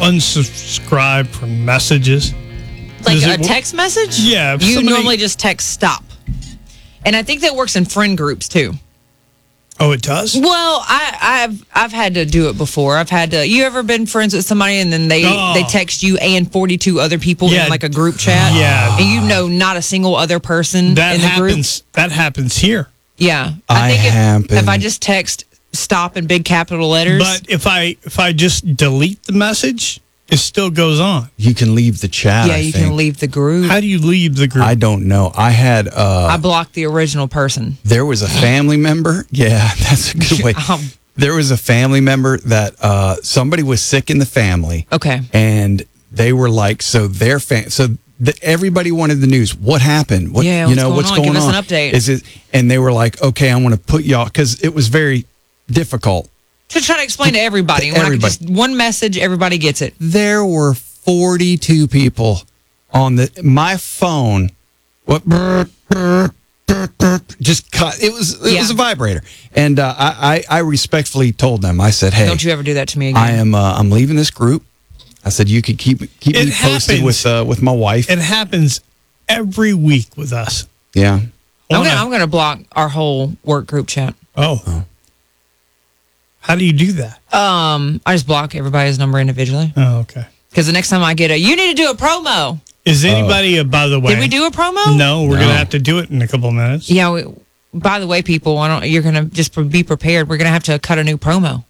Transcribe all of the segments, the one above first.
unsubscribe from messages? Like a text message? Yeah. You normally just text stop. And I think that works in friend groups too. Oh, it does? Well, I've had to do it before. I've had to. You ever been friends with somebody and then they text you and 42 other people in like a group chat? Yeah. And you know not a single other person in the group? That happens here. Yeah. I think if I just text stop in big capital letters. But if I just delete the message, it still goes on. You can leave the chat. Yeah, you can leave the group. How do you leave the group? I don't know. I blocked the original person. There was a family member. Yeah, that's a good way. There was a family member that somebody was sick in the family. Okay. And they were like, everybody wanted the news. What happened? What's going on? Give us an update. And they were like, okay, I want to put y'all, because it was very difficult. To try to explain to everybody. Just one message, everybody gets it. There were 42 people on my phone. Just cut. It was a vibrator, and I respectfully told them. I said, "Hey, don't you ever do that to me again." I'm leaving this group. I said you could keep me posted with my wife. It happens every week with us. Yeah, I'm gonna block our whole work group chat. Oh. How do you do that? I just block everybody's number individually. Oh, okay. Because the next time I get you need to do a promo. Is anybody, by the way... Did we do a promo? No, we're going to have to do it in a couple of minutes. Yeah, by the way, people, you're going to just be prepared. We're going to have to cut a new promo.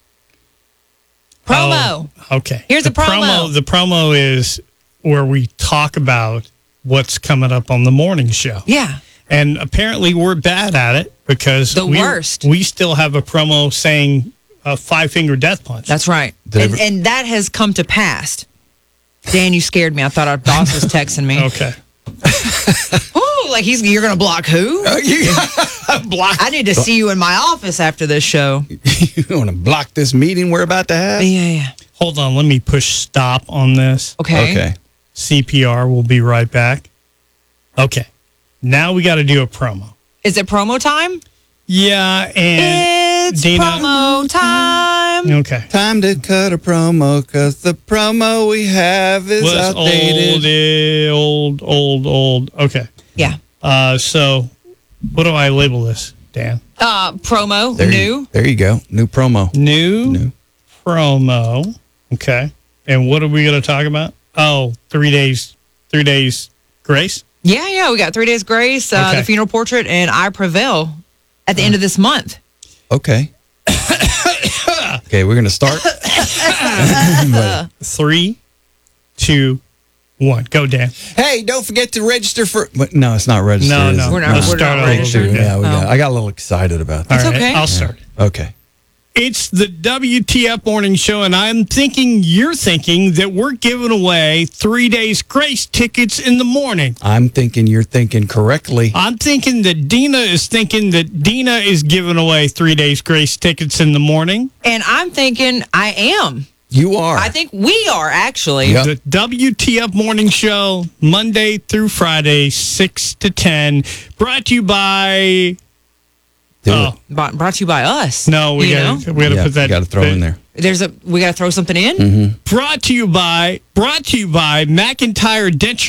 Oh, okay. Here's a promo. The promo is where we talk about what's coming up on the morning show. Yeah. And apparently we're bad at it because we still have a promo saying... a five-finger death punch. That's right. And that has come to pass. Dan, you scared me. I thought our boss was texting me. Okay. Ooh, like you're going to block who? I need to see you in my office after this show. You want to block this meeting we're about to have? Yeah. Hold on. Let me push stop on this. Okay. CPR. We'll be right back. Okay. Now we got to do a promo. Is it promo time? Yeah, and it's Dina, promo time. Okay. Time to cut a promo because the promo we have is outdated. Old. Okay. Yeah. So what do I label this, Dan? Promo. There you go. New promo. New promo. Okay. And what are we going to talk about? Oh, 3 days grace? Yeah. We got 3 days grace, the funeral portrait, and I Prevail at the end of this month. Okay. Okay, we're going to start. 3, 2, 1. Go, Dan. Hey, don't forget to register for... No, it's not registered. No. We're not registered. Yeah, I got a little excited about that. It's okay. I'll start. Okay. It's the WTF Morning Show, and you're thinking that we're giving away 3 days grace tickets in the morning. I'm thinking you're thinking correctly. I'm thinking that Dina is giving away 3 days grace tickets in the morning. And I'm thinking I am. You are. I think we are, actually. Yep. The WTF Morning Show, Monday through Friday, 6 to 10. Brought to you by... Brought to you by us. No, we got to put that. You got to throw in there. We got to throw something in. Mm-hmm. Brought to you by McIntyre Denture.